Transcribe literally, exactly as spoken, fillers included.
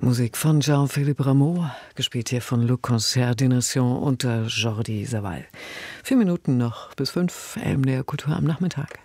Musik von Jean-Philippe Rameau, gespielt hier von Le Concert des Nations unter Jordi Savall. Vier Minuten noch bis fünf, M D R Kultur am Nachmittag.